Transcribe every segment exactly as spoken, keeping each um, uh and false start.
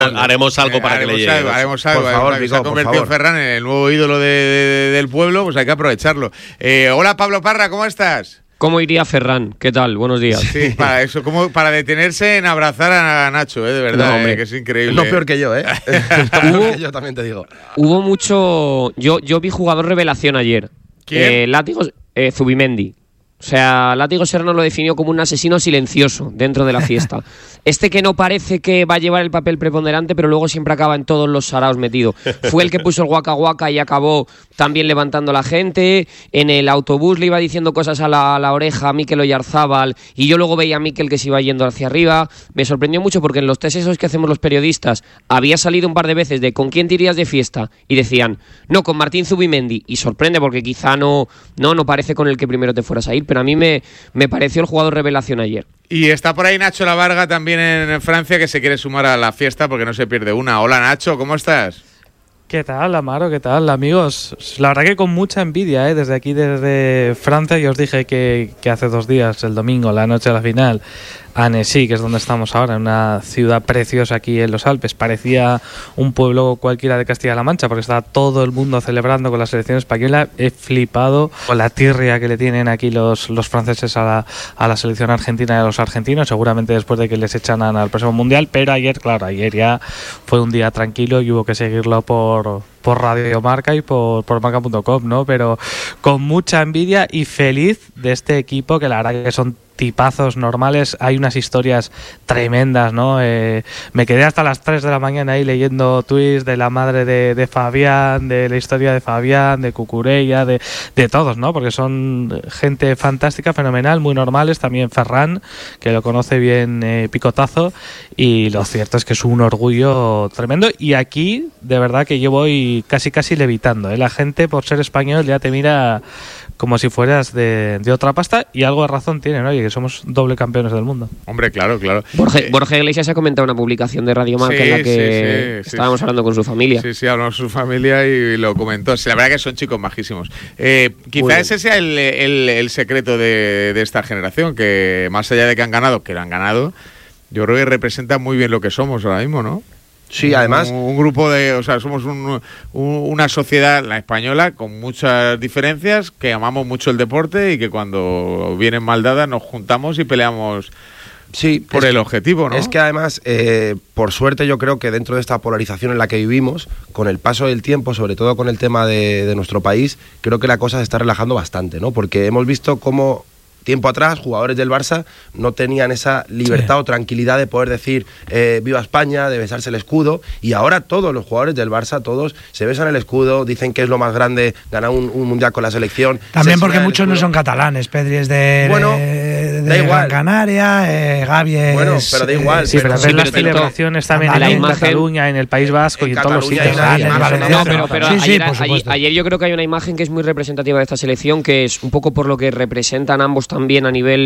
haremos algo para haremos que le llegue. Algo, haremos algo. Por favor, Pico, Pico, se ha convertido Ferran en el nuevo ídolo de, de, del pueblo, pues hay que aprovecharlo. Eh, hola, Pablo Parra, ¿cómo estás? ¿Cómo iría Ferran? ¿Qué tal? Buenos días. Sí, para eso, como para detenerse en abrazar a Nacho, ¿eh? De verdad, No, hombre. eh, que es increíble. No peor que yo, ¿eh? No peor que yo, también te digo. Hubo mucho... Yo, yo vi jugador revelación ayer. ¿Quién? Eh, Látigos... Eh, Zubimendi. O sea, Látigo Serrano lo definió como un asesino silencioso dentro de la fiesta. Este que no parece que va a llevar el papel preponderante, pero luego siempre acaba en todos los saraos metido. Fue el que puso el guaca guaca y acabó también levantando a la gente. En el autobús le iba diciendo cosas a la, a la oreja a Mikel Oyarzábal y yo luego veía a Mikel que se iba yendo hacia arriba. Me sorprendió mucho porque en los test esos que hacemos los periodistas había salido un par de veces de ¿con quién te irías de fiesta? Y decían, no, con Martín Zubimendi. Y sorprende porque quizá no, no, no parece con el que primero te fueras a ir, pero a mí me, me pareció el jugador revelación ayer. Y está por ahí Nacho Lavarga también en Francia, que se quiere sumar a la fiesta porque no se pierde una. Hola Nacho, ¿cómo estás? ¿Qué tal, Amaro? ¿Qué tal, amigos? La verdad que con mucha envidia, ¿eh? Desde aquí, desde Francia, yo os dije que, que hace dos días, el domingo, la noche de la final, Annecy, que es donde estamos ahora, en una ciudad preciosa aquí en los Alpes, parecía un pueblo cualquiera de Castilla-La Mancha, porque estaba todo el mundo celebrando con la selección española. He flipado con la tirria que le tienen aquí los, los franceses a la, a la selección argentina y a los argentinos, seguramente después de que les echan al próximo Mundial, pero ayer, claro, ayer ya fue un día tranquilo y hubo que seguirlo por por Radio Marca y por, por marca punto com, ¿no? Pero con mucha envidia y feliz de este equipo, que la verdad que son tipazos normales. Hay unas historias tremendas, ¿no? Eh, me quedé hasta las tres de la mañana ahí leyendo tweets de la madre de, de Fabián, de la historia de Fabián, de Cucurella, de, de todos, ¿no? Porque son gente fantástica, fenomenal, muy normales. También Ferran, que lo conoce bien, eh, Picotazo, y lo cierto es que es un orgullo tremendo. Y aquí, de verdad que yo voy casi casi levitando, ¿eh? La gente, por ser español, ya te mira como si fueras de, de otra pasta, y algo de razón tienen, oye, que somos doble campeones del mundo. Hombre, claro, claro. Borja, Borja Iglesias ha comentado una publicación de Radio Marca, sí, en la que sí, sí, estábamos sí, hablando con su familia. Sí, sí, hablamos con su familia y lo comentó. Sí, la verdad que son chicos majísimos. Eh, quizá ese sea el, el, el secreto de, de esta generación, que más allá de que han ganado, que lo han ganado, yo creo que representa muy bien lo que somos ahora mismo, ¿no? Sí, además... Un, un grupo de... O sea, somos un, un, una sociedad, la española, con muchas diferencias, que amamos mucho el deporte y que cuando vienen mal dadas nos juntamos y peleamos sí, por el objetivo, ¿no? Es que además, eh, por suerte, yo creo que dentro de esta polarización en la que vivimos, con el paso del tiempo, sobre todo con el tema de, de nuestro país, creo que la cosa se está relajando bastante, ¿no? Porque hemos visto cómo... tiempo atrás, jugadores del Barça no tenían esa libertad sí. o tranquilidad de poder decir eh, viva España, de besarse el escudo, y ahora todos los jugadores del Barça, todos se besan el escudo, dicen que es lo más grande ganar un, un mundial con la selección. También porque muchos no son catalanes, Pedri es de, bueno, de, de da igual. Gran Canaria, eh, Gavi es... Bueno, pero da igual. Sí, pero, pero ver las celebraciones también en imagen, Cataluña, en el País Vasco y en todos los sitios. No, pero, pero sí, ayer, sí, ayer, ayer yo creo que hay una imagen que es muy representativa de esta selección, que es un poco por lo que representan ambos también a nivel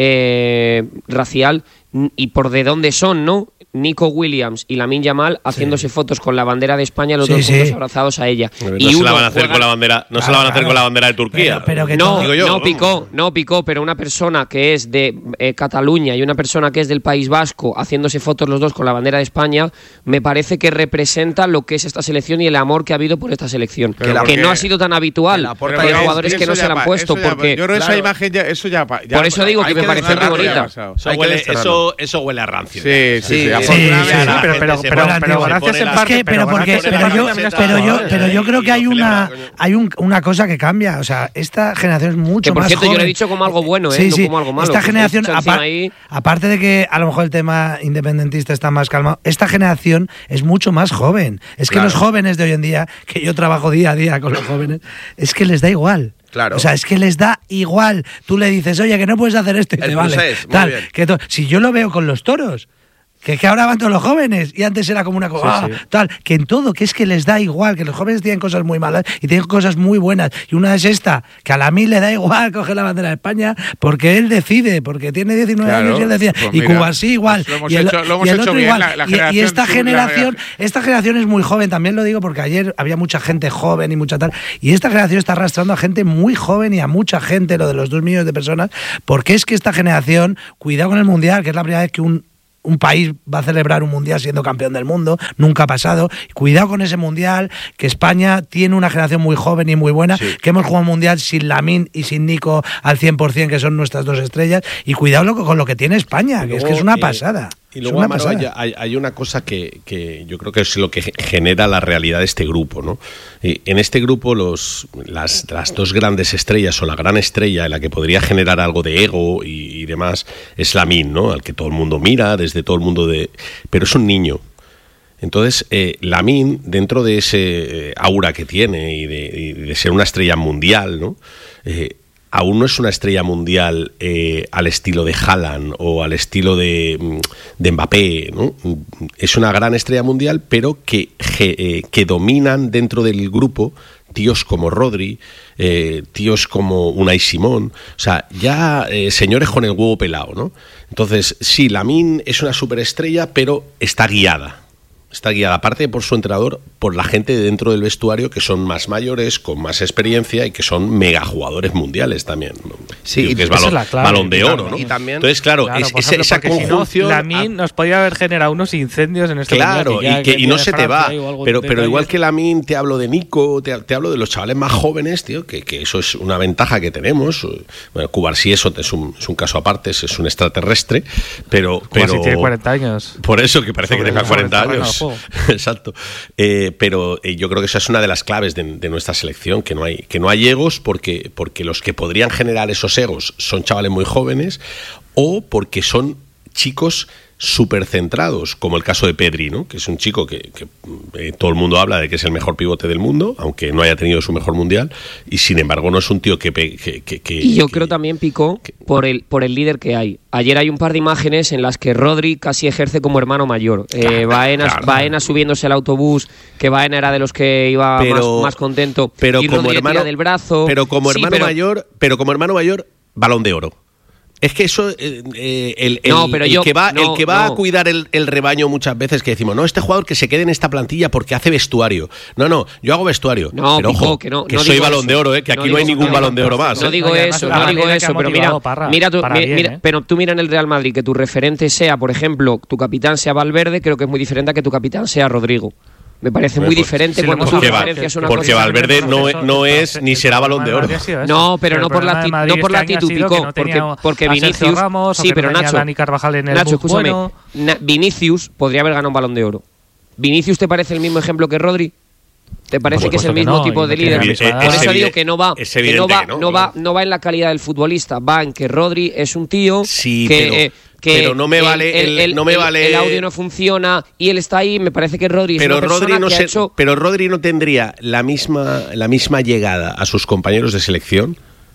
Eh, racial y por de dónde son, ¿no? Nico Williams y Lamine Yamal haciéndose sí. fotos con la bandera de España, los sí, dos juntos sí. abrazados a ella. No y se la van a hacer juega... con la bandera, no claro, se la van a hacer claro. con la bandera de Turquía. Pero, pero que no, todo... yo, no picó, no picó, pero una persona que es de eh, Cataluña y una persona que es del País Vasco haciéndose fotos los dos con la bandera de España, me parece que representa lo que es esta selección y el amor que ha habido por esta selección, que, que no ha sido tan habitual. Hay jugadores que no se la han puesto ya, porque yo creo que claro, esa imagen ya, eso ya, ya por eso digo que me parece muy bonita. Eso huele, eso, eso huele a rancio. Sí, sí, sí. Pero, pero, pero, pero gracias en parte. Que, pero, porque, pero, yo, pero, yo, pero yo creo que hay una hay un, una cosa que cambia. O sea, esta generación es mucho que por más cierto, joven. Yo lo he dicho como algo bueno, ¿eh? Sí, sí. No como algo malo. Esta generación, apar, ahí... aparte de que a lo mejor el tema independentista está más calmado, esta generación es mucho más joven. Es que claro. los jóvenes de hoy en día, que yo trabajo día a día con los jóvenes, es que les da igual. Claro. O sea, es que les da igual. Tú le dices, oye, que no puedes hacer esto y el te vale. Es, tal, que to- si yo lo veo con los toros, que, que ahora van todos los jóvenes y antes era como una cosa, sí, sí. tal, que en todo, que es que les da igual, que los jóvenes tienen cosas muy malas y tienen cosas muy buenas. Y una es esta, que a Lamine le da igual coger la bandera de España porque él decide, porque tiene diecinueve claro, años y él decide. Pues y Cuba sí igual. Pues y el, hecho, lo hemos y el hecho otro bien, igual. La, la y, y esta generación, la... esta generación es muy joven, también lo digo porque ayer había mucha gente joven y mucha tal. Y esta generación está arrastrando a gente muy joven y a mucha gente, lo de los dos millones de personas, porque es que esta generación, cuidado con el Mundial, que es la primera vez que un un país va a celebrar un mundial siendo campeón del mundo, nunca ha pasado. Cuidado con ese mundial, que España tiene una generación muy joven y muy buena, sí. que hemos jugado un mundial sin Lamine y sin Nico al cien por cien, que son nuestras dos estrellas, y cuidado con lo que tiene España, luego, que es que es una pasada. Y luego, Amaro, hay, hay, hay una cosa que, que yo creo que es lo que genera la realidad de este grupo, ¿no? Y en este grupo los, las, las dos grandes estrellas, o la gran estrella en la que podría generar algo de ego y, y demás, es Lamine, ¿no? Al que todo el mundo mira, desde todo el mundo de... Pero es un niño. Entonces, eh, Lamine, dentro de ese aura que tiene y de, y de ser una estrella mundial, ¿no? Eh, aún no es una estrella mundial eh, al estilo de Haaland o al estilo de, de Mbappé, ¿no? Es una gran estrella mundial, pero que, que, que dominan dentro del grupo tíos como Rodri, eh, tíos como Unai Simón, o sea, ya eh, señores con el huevo pelado, ¿no? Entonces, sí, Lamine es una superestrella, pero está guiada. Está guiada, aparte por su entrenador, por la gente dentro del vestuario que son más mayores, con más experiencia y que son mega jugadores mundiales también. Sí, Digo, que es balón, es balón de oro, ¿no? Y también, entonces, claro, claro es, ejemplo, esa conjunción. Si no, Lamine nos podía haber generado unos incendios en este Claro, mundial, que y, que, que y no se te va. Pero, pero igual que que Lamine, te hablo de Nico, te, te hablo de los chavales más jóvenes, tío, que, que eso es una ventaja que tenemos. Bueno, Cubarsí eso es un, es un caso aparte, es, es un extraterrestre, pero. pero tiene cuarenta años. Por eso, que parece sobre, que tenga cuarenta años. Exacto. Eh, pero eh, yo creo que esa es una de las claves de, de nuestra selección, que no hay que no hay egos, porque, porque los que podrían generar esos egos son chavales muy jóvenes, o porque son chicos súper centrados, como el caso de Pedri, ¿no? Que es un chico que, que eh, todo el mundo habla de que es el mejor pivote del mundo, aunque no haya tenido su mejor mundial, y sin embargo no es un tío que... que, que, que y yo que, creo también, Pico, que, por el por el líder que hay. Ayer hay un par de imágenes en las que Rodri casi ejerce como hermano mayor. Eh, Baena, claro. Baena subiéndose al autobús, que Baena era de los que iba pero, más, más contento, pero y como Rodri hermano del brazo. Pero como hermano sí, pero, mayor, pero como hermano mayor, Balón de Oro. Es que eso, eh, eh, el, el, no, pero el yo, que va, no, el que va no. a cuidar el, el rebaño muchas veces, que decimos, no, este jugador que se quede en esta plantilla porque hace vestuario. No, no, yo hago vestuario. No, pero Pico, ojo, que, no, que no soy Balón eso. de Oro, eh, que aquí no, no hay ningún Balón de Oro más. No eh. digo eso, no digo eso, pero mira, mira, tú, mi, bien, mira eh. pero tú mira en el Real Madrid que tu referente sea, por ejemplo, tu capitán sea Valverde, creo que es muy diferente a que tu capitán sea Rodrigo. Me parece muy diferente sí, cuando tú referencias una porque cosa. Porque Valverde no, no es ni será Balón de Oro. No, pero no por la no por la actitud, Pico, porque porque Vinicius, sí, pero Nacho, Nacho, escúchame, Vinicius podría haber ganado un Balón de Oro. ¿Vinicius te parece el mismo ejemplo que Rodri? ¿Te parece que es el mismo no, tipo de líder? Es, es, Por eso digo que no va, que no va, que no, no va, no va en la calidad del futbolista, va en que Rodri es un tío sí, que pero, eh, que pero no me vale el, el, el, no me el, vale el audio no funciona y él está ahí. Me parece que Rodri es pero una Rodri persona no que se, ha hecho... pero Rodri no tendría la misma la misma llegada a sus compañeros de selección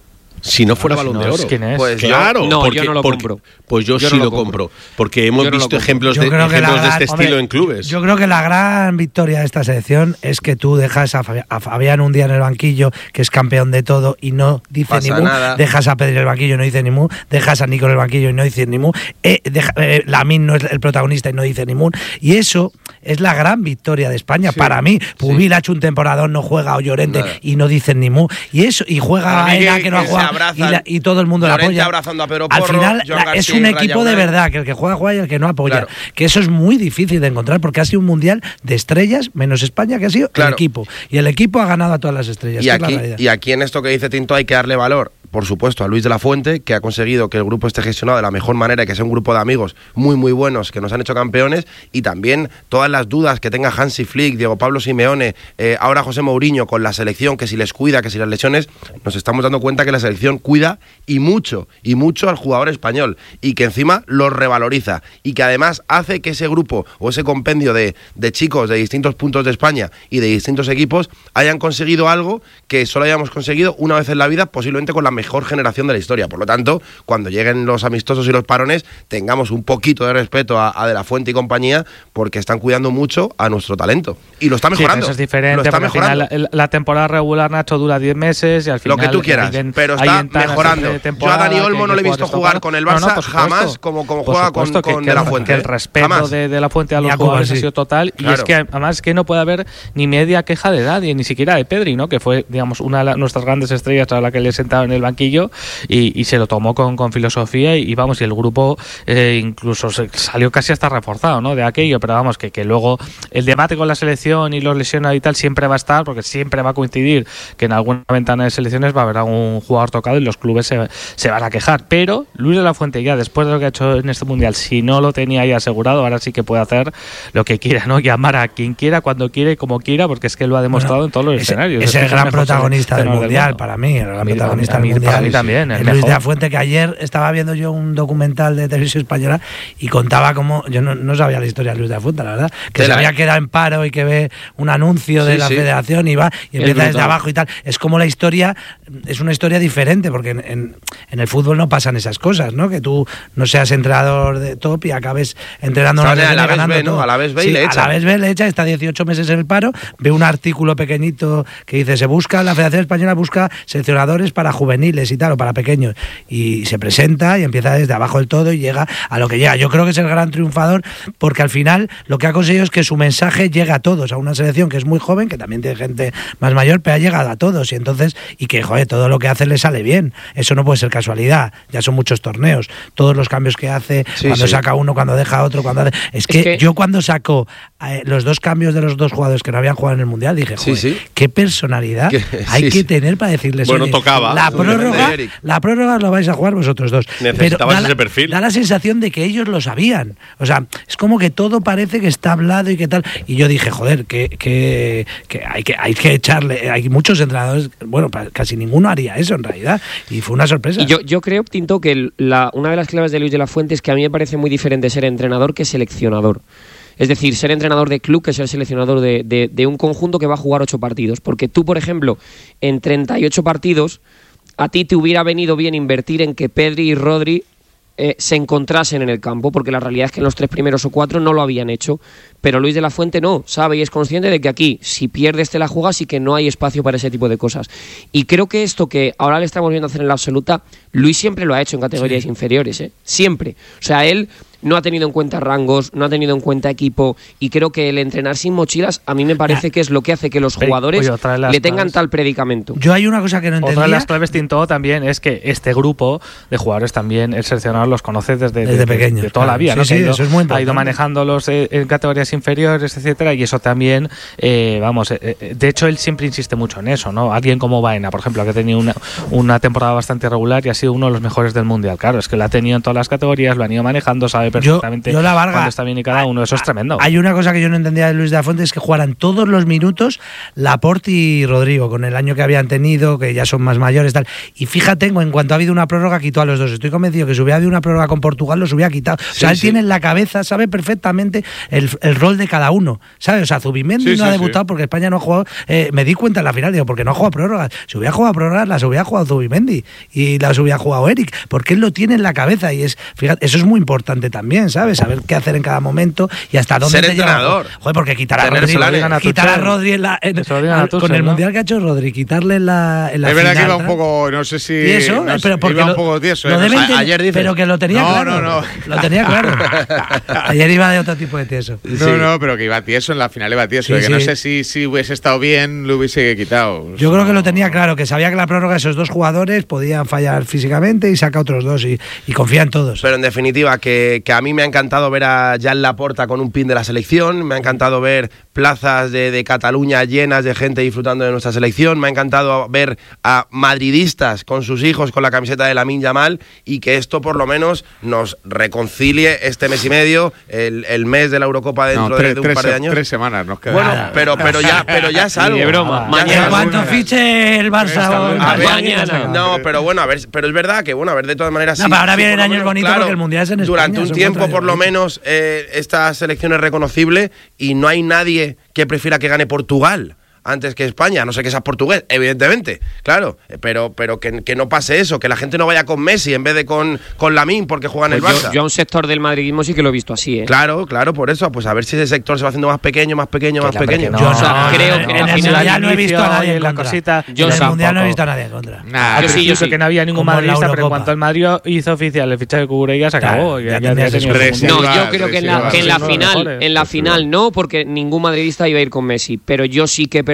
si no fuera no, Balón si no de Oro. Es quién es. Pues claro, no, porque, yo no lo porque, compro. Pues yo, yo sí no lo compro. compro, porque hemos visto no ejemplos, de, ejemplos gran, de este hombre, estilo en clubes. Yo creo que la gran victoria de esta selección es que tú dejas a, Fabi- a Fabián un día en el banquillo, que es campeón de todo, y no dice ni mu. Dejas a Pedri en el banquillo y no dice ni mu. Dejas a Nico en el banquillo y no dice ni mu. Eh, deja, eh, Lamine no es el protagonista y no dice ni mu. Y eso es la gran victoria de España. Sí, para mí, Pubil sí. ha hecho un temporadón, no juega, o Llorente, Nada. y no dicen ni mu. Y eso, y juega a Ena, que, que no ha jugado, y, la, y todo el mundo la apoya. Abrazando a Pedro Al Porro, final Joan la, García, es un equipo Raya de Unai. verdad, que el que juega juega y el que no apoya. Claro. Que eso es muy difícil de encontrar porque ha sido un mundial de estrellas, menos España, que ha sido claro. el equipo. Y el equipo ha ganado a todas las estrellas. Y aquí, y aquí en esto que dice Tinto hay que darle valor, por supuesto, a Luis de la Fuente, que ha conseguido que el grupo esté gestionado de la mejor manera y que sea un grupo de amigos muy, muy buenos que nos han hecho campeones, y también todas las dudas que tenga Hansi Flick, Diego Pablo Simeone, eh, ahora José Mourinho con la selección, que si les cuida, que si las lesiones, nos estamos dando cuenta que la selección cuida y mucho, y mucho al jugador español, y que encima los revaloriza, y que además hace que ese grupo o ese compendio de, de chicos de distintos puntos de España y de distintos equipos hayan conseguido algo que solo hayamos conseguido una vez en la vida, posiblemente con la mejor generación de la historia. Por lo tanto, cuando lleguen los amistosos y los parones, tengamos un poquito de respeto a, a De la Fuente y compañía, porque están cuidando mucho a nuestro talento. Y lo está mejorando. Sí, eso es diferente. Lo está mejorando. Al final, la, la temporada regular, Nacho, dura diez meses y al final... Lo que tú quieras, pero está mejorando. Yo a Dani Olmo no le he visto jugar con el Barça no, no, jamás como, como juega con, que, con que De la Fuente. Que el respeto de, de la Fuente a los jugadores ha sido total. Claro. Y es que además que no puede haber ni media queja de nadie, ni siquiera de Pedri, ¿no? Que fue, digamos, una de la, nuestras grandes estrellas a la que le sentaron en el banquillo banquillo y, y se lo tomó con, con filosofía y, y vamos, y el grupo eh, incluso se salió casi hasta reforzado, ¿no?, de aquello, pero vamos, que, que luego el debate con la selección y los lesionados y tal siempre va a estar, porque siempre va a coincidir que en alguna ventana de selecciones va a haber algún jugador tocado y los clubes se, se van a quejar, pero Luis de la Fuente ya después de lo que ha hecho en este Mundial, si no lo tenía ya asegurado, ahora sí que puede hacer lo que quiera, ¿no?, llamar a quien quiera, cuando quiera y como quiera, porque es que lo ha demostrado bueno, en todos los es, escenarios. Es, es el gran protagonista del Mundial, del para mí, el gran mí, protagonista a mí, del Mundial. Para mí también, el Luis mejor. de la Fuente, que ayer estaba viendo yo un documental de Televisión Española y contaba cómo, yo no, no sabía la historia de Luis de la Fuente, la verdad, que de se la... había quedado en paro y que ve un anuncio de sí, la sí. federación y va y empieza desde abajo y tal. Es como la historia, es una historia diferente, porque en, en, en el fútbol no pasan esas cosas, ¿no? Que tú no seas entrenador de top y acabes entrenando a la vez B, ¿no? A la vez B y sí, le echa. A la vez B le echa, está dieciocho meses en el paro, ve un artículo pequeñito que dice, se busca, la Federación Española busca seleccionadores para juveniles y tal, o para pequeños, y se presenta y empieza desde abajo del todo y llega a lo que llega. Yo creo que es el gran triunfador, porque al final lo que ha conseguido es que su mensaje llega a todos, a una selección que es muy joven, que también tiene gente más mayor, pero ha llegado a todos, y entonces, y que, joder, todo lo que hace le sale bien. Eso no puede ser casualidad, ya son muchos torneos, todos los cambios que hace, sí, cuando sí. saca uno, cuando deja otro, cuando hace... Es que, es que... yo cuando saco eh, los dos cambios de los dos jugadores que no habían jugado en el Mundial, dije, joder, sí, sí. qué personalidad ¿Qué? hay sí, que sí. tener para decirles, bueno, tocaba. La prórroga, la prórroga lo vais a jugar vosotros dos. Necesitabas pero ese perfil. Da la sensación de que ellos lo sabían. O sea, es como que todo parece que está hablado y que tal. Y yo dije, joder, que, que, que, hay, que hay que echarle. Hay muchos entrenadores, bueno, casi ninguno haría eso en realidad. Y fue una sorpresa. Y yo, yo creo, Tinto, que la, una de las claves de Luis de la Fuente es que a mí me parece muy diferente ser entrenador que seleccionador. Es decir, ser entrenador de club que ser seleccionador de, de, de un conjunto que va a jugar ocho partidos. Porque tú, por ejemplo, en treinta y ocho partidos, a ti te hubiera venido bien invertir en que Pedri y Rodri eh, se encontrasen en el campo, porque la realidad es que en los tres primeros o cuatro no lo habían hecho. Pero Luis de la Fuente no, sabe y es consciente de que aquí, si pierdes te la juegas y que no hay espacio para ese tipo de cosas. Y creo que esto que ahora le estamos viendo hacer en la absoluta, Luis siempre lo ha hecho en categorías sí. inferiores, ¿eh? Siempre. O sea, él no ha tenido en cuenta rangos, no ha tenido en cuenta equipo, y creo que el entrenar sin mochilas a mí me parece que es lo que hace que los jugadores Oye, le tengan claves. tal predicamento. Yo hay una cosa que no entendía. Otra de las claves, Tinto, también es que este grupo de jugadores también, el seleccionador los conoce desde, desde de, pequeños, de, de toda claro. la vida, sí, ¿no? sí, ha, ido, eso es muy ha ido manejándolos en categorías inferiores, etcétera, y eso también, eh, vamos, eh, de hecho él siempre insiste mucho en eso, ¿no? Alguien como Baena, por ejemplo, que ha tenido una, una temporada bastante regular y ha sido uno de los mejores del Mundial. Claro, es que lo ha tenido en todas las categorías, lo han ido manejando, sabe perfectamente yo, yo la Varga, cuando está bien y cada uno, eso es tremendo. Hay una cosa que yo no entendía de Luis de la Fuente, es que jugaran todos los minutos Laporte y Rodrigo, con el año que habían tenido, que ya son más mayores, tal. Y fíjate, en cuanto ha habido una prórroga, quitó a los dos. Estoy convencido que si hubiera habido una prórroga con Portugal, los hubiera quitado. O sea, sí, él sí. tiene en la cabeza, sabe perfectamente el, el rol de cada uno, ¿sabes? O sea, Zubimendi sí, no sí, ha debutado sí. porque España no ha jugado. Eh, me di cuenta en la final, digo, porque no ha jugado prórrogas. Si hubiera jugado prórrogas, las hubiera jugado Zubimendi y las hubiera jugado Eric, porque él lo tiene en la cabeza. Y es, fíjate, eso es muy importante también, ¿sabes? Saber qué hacer en cada momento y hasta dónde ser te entrenador. Lleva. Joder, porque quitar a Rodri, quitar a Rodri en la, en, al, con el ¿no? mundial que ha hecho Rodri, quitarle en la, en la es final. verdad que iba un poco, no sé si. ¿Y eso? No pero porque iba lo, un poco tieso. Lo ¿eh? deben a, ayer dice. Pero que lo tenía no, claro. No, no, no. Lo tenía claro. Ayer iba de otro tipo de tieso. No, sí. no, pero que iba tieso, en la final iba tieso. Sí, que sí. no sé si, si hubiese estado bien, lo hubiese quitado. Yo no. creo que lo tenía claro, que sabía que la prórroga esos dos jugadores podían fallar físicamente y saca otros dos y, y confía en todos. Pero en definitiva, que, que a mí me ha encantado ver a Jan Laporta con un pin de la selección, me ha encantado ver plazas de, de Cataluña llenas de gente disfrutando de nuestra selección, me ha encantado ver a madridistas con sus hijos con la camiseta de Lamine Yamal, y que esto por lo menos nos reconcilie este mes y medio, el, el mes de la Eurocopa dentro no, tres, de, de un tres, par de años. Tres semanas nos quedan. Bueno, pero, pero, ya, pero ya es algo. De broma. Mañana. Cuando fiche el Barça o a ver, mañana. No, pero bueno, a ver, pero es verdad que, bueno, a ver, de todas maneras. No, sí, pero ahora sí, vienen años menos, bonitos, claro, porque el Mundial es en España. Durante un tiempo, por lo menos, eh, esta selección es reconocible y no hay nadie que prefiera que gane Portugal antes que España, no sé que seas portugués, evidentemente, claro, pero, pero que, que no pase eso, que la gente no vaya con Messi en vez de con, con Lamine porque juega en pues el Barça. Yo, yo a un sector del madridismo sí que lo he visto así, ¿eh? Claro, claro, por eso, pues a ver si ese sector se va haciendo más pequeño, más pequeño, más pequeño. No, yo o sea, no, creo no, que no, en el Mundial no he visto a nadie en la contra. Cosita, Yo en el Mundial no he visto a nadie en contra. Nah, yo sí, yo sí. que no había ningún madridista, pero en cuanto el Madrid hizo oficial el fichaje de Cucurella se acabó. Ya, ya, ya, ya ya no, yo creo que en la, que en la final, en la final no, porque ningún madridista iba a ir con Messi, pero yo sí que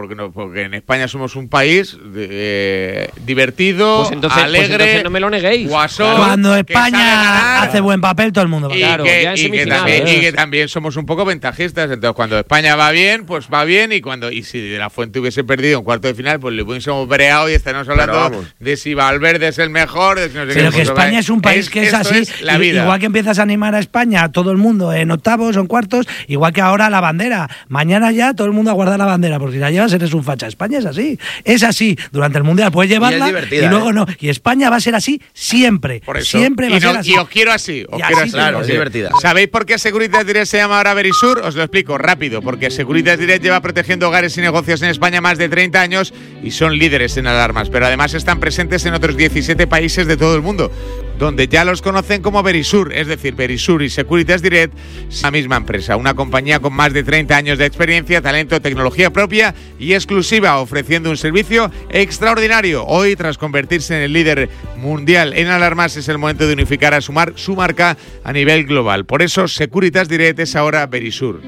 porque, no, porque en España somos un país eh, divertido, pues entonces, alegre, pues entonces no me lo neguéis. guasón, Cuando que sabe España ganar, hace buen papel, todo el mundo va a y, ganar. Claro, que, ya en y, que semifinales. también, y que también somos un poco ventajistas. Entonces, cuando España va bien, pues va bien. Y cuando y si De La Fuente hubiese perdido en cuarto de final, pues le hubiésemos breado y estaríamos hablando de si Valverde es el mejor. De si no sé Pero qué, que pues, España es un país que es esto así. es la vida. igual que empiezas a animar a España, a todo el mundo en octavos o en cuartos, igual que ahora la bandera. Mañana ya todo el mundo a guardar la bandera, porque si la llevas eres un facha. España es así, es así. Durante el Mundial puedes llevarla y, y luego ¿eh? no. Y España va a ser así siempre. Por eso. Siempre va y a ser no, así. Y os quiero así. Os y quiero así, así. Claro, es divertida. ¿Sabéis por qué Securitas Direct se llama ahora Verisur? Os lo explico rápido. Porque Securitas Direct lleva protegiendo hogares y negocios en España más de treinta años y son líderes en alarmas. Pero además están presentes en otros diecisiete países de todo el mundo, donde ya los conocen como Verisur. Es decir, Verisur y Securitas Direct es la misma empresa. Una compañía con más de treinta años de experiencia, talento, tecnología propia y exclusiva, ofreciendo un servicio extraordinario. Hoy, tras convertirse en el líder mundial en alarmas, es el momento de unificar a su, mar- su marca a nivel global. Por eso, Securitas Direct es ahora Verisur.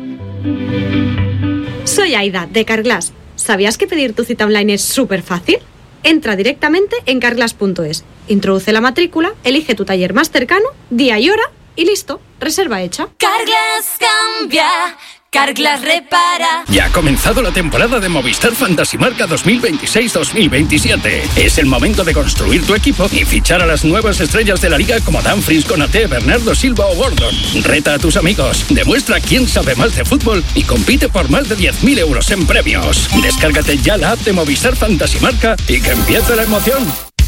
Soy Aida, de Carglass. ¿Sabías que pedir tu cita online es súper fácil? Entra directamente en carglass punto es, introduce la matrícula, elige tu taller más cercano, día y hora y listo, reserva hecha. Carglass cambia, Carglass repara. Ya ha comenzado la temporada de Movistar Fantasy Marca dos mil veintiséis dos mil veintisiete. Es el momento de construir tu equipo y fichar a las nuevas estrellas de la liga como Dumfries, Konaté, Bernardo Silva o Gordon. Reta a tus amigos, demuestra quién sabe más de fútbol y compite por más de diez mil euros en premios. Descárgate ya la app de Movistar Fantasy Marca y que empiece la emoción.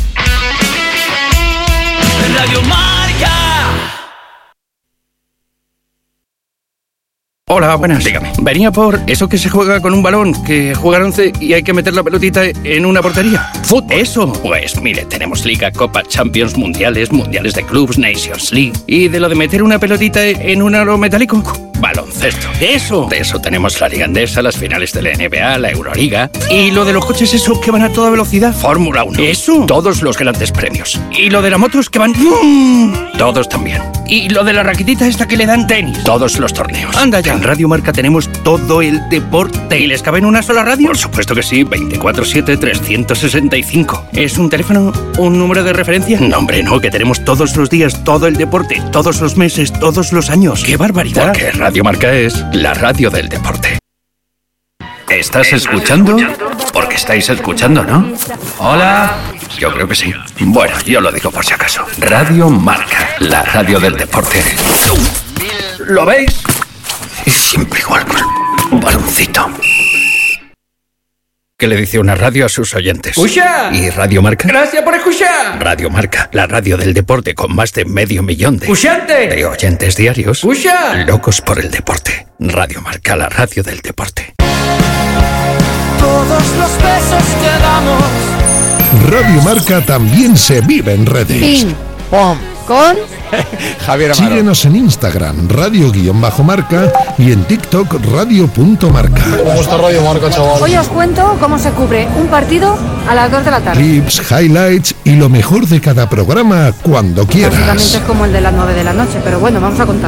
Radio Marca. Hola, buenas. Dígame. Venía por eso que se juega con un balón, que juega once y hay que meter la pelotita en una portería. ¿Fútbol? Eso. Pues mire, tenemos Liga, Copa, Champions, Mundiales, Mundiales de Clubs, Nations League. Y de lo de meter una pelotita en un aro metálico, baloncesto. Eso. De eso tenemos la Liga Endesa, las finales de la N B A, la Euroliga. Y lo de los coches, eso, que van a toda velocidad. Fórmula uno. Eso. Todos los grandes premios. Y lo de las motos que van... Todos también. Y lo de la raquetita esta que le dan tenis. Todos los torneos. Anda ya. En Radio Marca tenemos todo el deporte. ¿Y les cabe en una sola radio? Por supuesto que sí. veinticuatro siete trescientos sesenta y cinco. ¿Es un teléfono? ¿Un número de referencia? No, hombre, no. Que tenemos todos los días todo el deporte. Todos los meses, todos los años. ¡Qué barbaridad! Porque Radio Marca es la radio del deporte. ¿Estás escuchando? Porque estáis escuchando, ¿no? Hola. Yo creo que sí. Bueno, yo lo digo por si acaso. Radio Marca, la radio del deporte. ¿Lo veis? Siempre igual con un baloncito. ¿Qué le dice una radio a sus oyentes? ¡Escucha! ¿Y Radio Marca? Gracias por escuchar. Radio Marca, la radio del deporte con más de medio millón de... ¡Escuchante! De oyentes diarios. ¡Escucha! Locos por el deporte. Radio Marca, la radio del deporte. Todos los besos que damos. Radio Marca también se vive en redes. Ping, ¡Pum! con Javier Amaro. Síguenos en Instagram, radio-marca y en TikTok, radio.marca. ¿Cómo está Radio Marca, chaval? Hoy os cuento cómo se cubre un partido a las dos de la tarde. Clips, highlights y lo mejor de cada programa cuando quieras. Básicamente es como el de las nueve de la noche, pero bueno, vamos a contar.